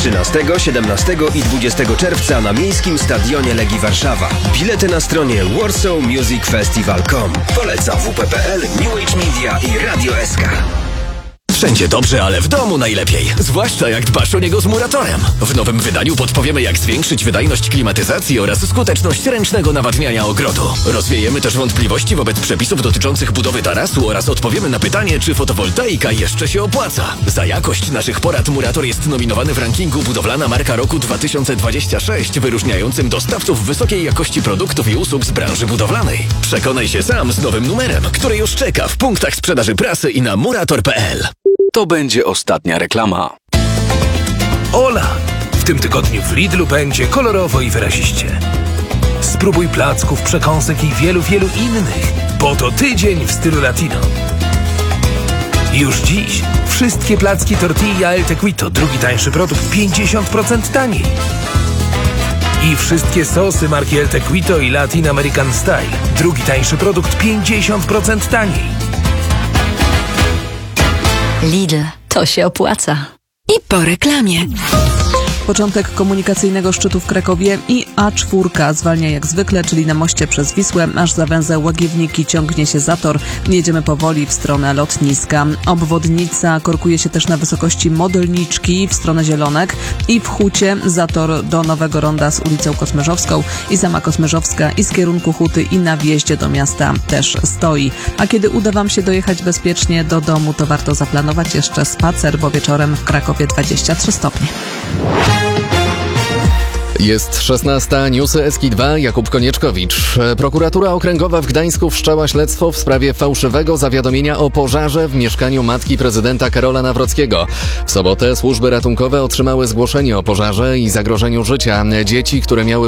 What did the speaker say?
13, 17 i 20 czerwca na Miejskim Stadionie Legii Warszawa. Bilety na stronie warsawmusicfestival.com. Poleca WP.pl, New Age Media i Radio SK. Wszędzie dobrze, ale w domu najlepiej. Zwłaszcza jak dbasz o niego z Muratorem. W nowym wydaniu podpowiemy, jak zwiększyć wydajność klimatyzacji oraz skuteczność ręcznego nawadniania ogrodu. Rozwiejemy też wątpliwości wobec przepisów dotyczących budowy tarasu oraz odpowiemy na pytanie, czy fotowoltaika jeszcze się opłaca. Za jakość naszych porad Murator jest nominowany w rankingu Budowlana Marka Roku 2026, wyróżniającym dostawców wysokiej jakości produktów i usług z branży budowlanej. Przekonaj się sam z nowym numerem, który już czeka w punktach sprzedaży prasy i na murator.pl. To będzie ostatnia reklama. Ola! W tym tygodniu w Lidlu będzie kolorowo i wyraziście. Spróbuj placków, przekąsek i wielu innych, bo to tydzień w stylu latino. Już dziś wszystkie placki tortilla El Tequito, drugi tańszy produkt, 50% taniej. I wszystkie sosy marki El Tequito i Latin American Style, drugi tańszy produkt, 50% taniej. Lidl, to się opłaca. I po reklamie. Początek komunikacyjnego szczytu w Krakowie i A4 zwalnia jak zwykle, czyli na moście przez Wisłę, aż za węzeł Łagiewnik ciągnie się zator. Jedziemy powoli w stronę lotniska. Obwodnica korkuje się też na wysokości Modelniczki w stronę Zielonek i w Hucie zator do Nowego Ronda z ulicą Kosmyrzowską i sama Kosmyrzowska i z kierunku Huty i na wjeździe do miasta też stoi. A kiedy uda Wam się dojechać bezpiecznie do domu, to warto zaplanować jeszcze spacer, bo wieczorem w Krakowie 23 stopnie. Jest 16, newsy SK2, Jakub Konieczkowicz. Prokuratura Okręgowa w Gdańsku wszczęła śledztwo w sprawie fałszywego zawiadomienia o pożarze w mieszkaniu matki prezydenta Karola Nawrockiego. W sobotę służby ratunkowe otrzymały zgłoszenie o pożarze i zagrożeniu życia dzieci, które miały